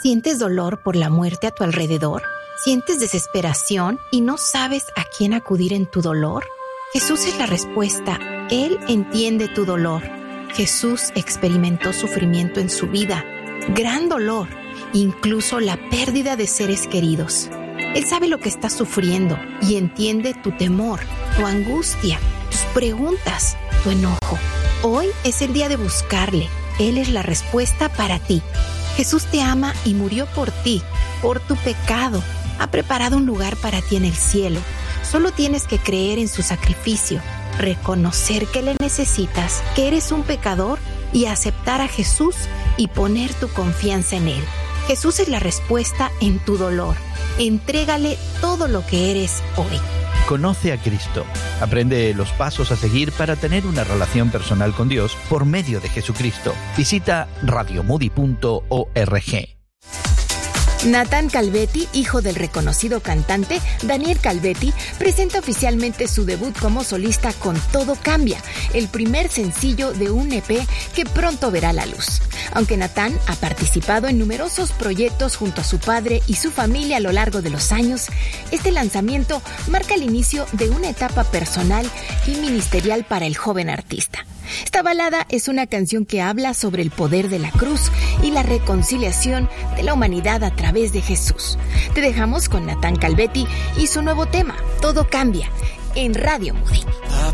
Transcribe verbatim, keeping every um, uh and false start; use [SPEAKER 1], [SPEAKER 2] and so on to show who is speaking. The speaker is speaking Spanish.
[SPEAKER 1] ¿Sientes dolor por la muerte a tu alrededor? ¿Sientes desesperación y no sabes a quién acudir en tu dolor? Jesús es la respuesta. Él entiende tu dolor. Jesús experimentó sufrimiento en su vida, gran dolor, incluso la pérdida de seres queridos. Él sabe lo que estás sufriendo y entiende tu temor, tu angustia, tus preguntas, tu enojo. Hoy es el día de buscarle. Él es la respuesta para ti. Jesús te ama y murió por ti, por tu pecado. Ha preparado un lugar para ti en el cielo. Solo tienes que creer en su sacrificio, reconocer que le necesitas, que eres un pecador y aceptar a Jesús y poner tu confianza en Él. Jesús es la respuesta en tu dolor. Entrégale todo lo que eres hoy.
[SPEAKER 2] Conoce a Cristo. Aprende los pasos a seguir para tener una relación personal con Dios por medio de Jesucristo. Visita radio moody punto org.
[SPEAKER 1] Natán Calvetti, hijo del reconocido cantante Daniel Calvetti, presenta oficialmente su debut como solista con Todo Cambia, el primer sencillo de un E P que pronto verá la luz. Aunque Natán ha participado en numerosos proyectos junto a su padre y su familia a lo largo de los años, este lanzamiento marca el inicio de una etapa personal y ministerial para el joven artista. Esta balada es una canción que habla sobre el poder de la cruz y la reconciliación de la humanidad a través de Jesús. Te dejamos con Natán Calvetti y su nuevo tema, Todo Cambia, en Radio Moody.